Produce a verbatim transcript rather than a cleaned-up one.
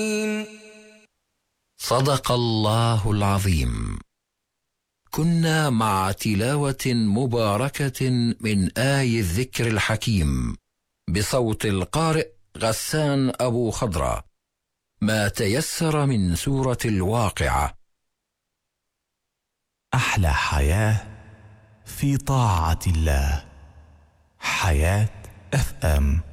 صدق الله العظيم. كنا مع تلاوة مباركة من آي الذكر الحكيم بصوت القارئ غسان أبو خضرة، ما تيسر من سورة الواقعة. أحلى حياة في طاعة الله. حياة اف ام.